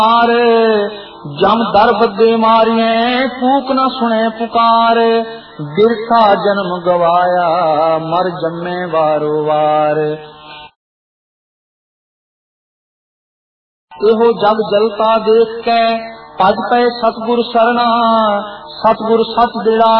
जम दर बदे मारिए फूक न सुने पुकार। बिरथा जन्म गवाया मर जम्मे वारो वार। एहो जग जलता देख के भज पे सतगुर सरना। सतगुर सत दिला